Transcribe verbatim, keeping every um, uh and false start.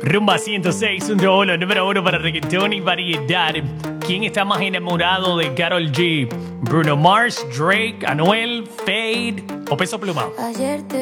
Rumba ciento seis punto uno, número uno para reggaetón y variedad. ¿Quién está más enamorado de Karol G? ¿Bruno Mars, Drake, Anuel, Fade o Peso Pluma? Ayer te